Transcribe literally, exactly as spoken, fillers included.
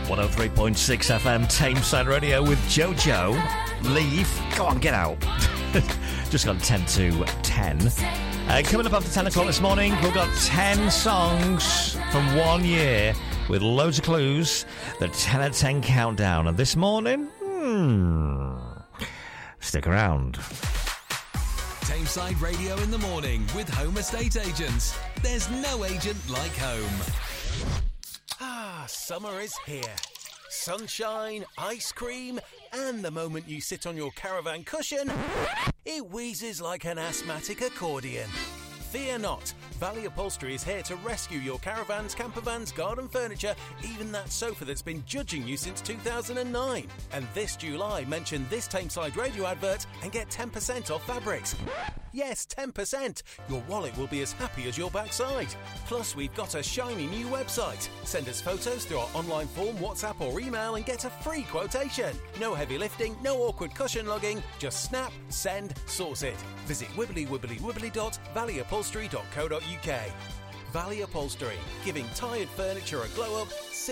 one oh three point six F M, Tameside Radio with Jojo. Leave. Go on, get out. Just got ten to ten. Uh, coming up after ten o'clock this morning, we've got ten songs from one year with loads of clues. The ten at ten countdown. And this morning, hmm, stick around. Tameside Radio in the morning with Home Estate Agents. There's no agent like home. Ah, summer is here. Sunshine, ice cream, and the moment you sit on your caravan cushion, it wheezes like an asthmatic accordion. Fear not, Valley Upholstery is here to rescue your caravans, campervans, garden furniture, even that sofa that's been judging you since two thousand nine. And this July, mention this Tameside Radio advert and get ten percent off fabrics. Yes, ten percent. Your wallet will be as happy as your backside. Plus, we've got a shiny new website. Send us photos through our online form, WhatsApp or email and get a free quotation. No heavy lifting, no awkward cushion lugging. Just snap, send, source it. Visit wibbly wibbly wibbly dot valley upholstery dot co dot uk. Valley Upholstery, giving tired furniture a glow up